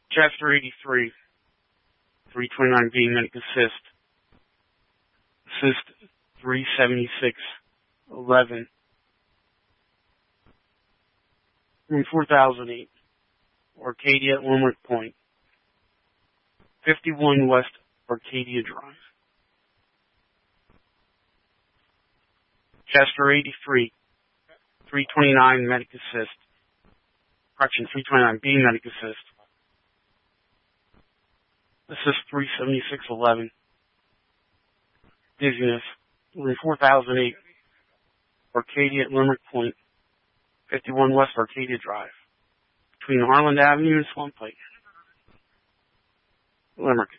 Chester 83, 329B, medic assist. Assist 37611. Room 4008, Arcadia at Limerick Point. 51 West Arcadia Drive. Chester 83, 329 medic assist. Correction, 329B medic assist. Assist 37611. Dizziness. Room 4008. Arcadia at Limerick Point. 51 West Arcadia Drive. Between Harland Avenue and Swamp Pike. Limerick.